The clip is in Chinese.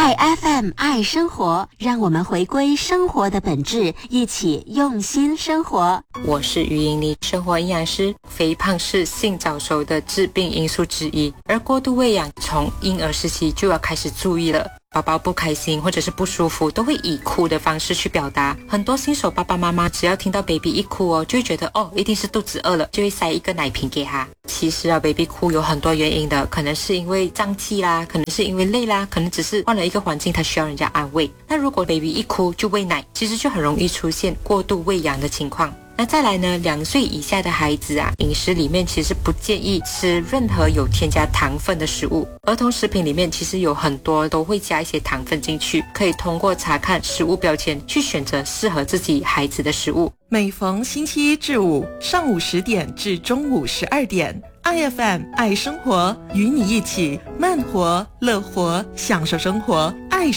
爱 FM 爱生活，让我们回归生活的本质，一起用心生活。 我是于莹妮，生活营养师。肥胖是性早熟的致病因素之一，而过度喂养从婴儿时期就要开始注意了。宝宝不开心或者是不舒服，都会以哭的方式去表达。很多新手爸爸妈妈只要听到 baby 一哭就会觉得一定是肚子饿了，就会塞一个奶瓶给他。其实baby 哭有很多原因的，可能是因为胀气啦，可能是因为累啦，可能只是换了一个环境，他需要人家安慰。那如果 baby 一哭就喂奶，其实就很容易出现过度喂养的情况。那再来呢，2岁以下的孩子饮食里面其实不建议吃任何有添加糖分的食物。儿童食品里面其实有很多都会加一些糖分进去，可以通过查看食物标签去选择适合自己孩子的食物。 每逢星期1至5上午10点至中午12点，IFM 爱生活，与你一起慢活乐活，享受生活。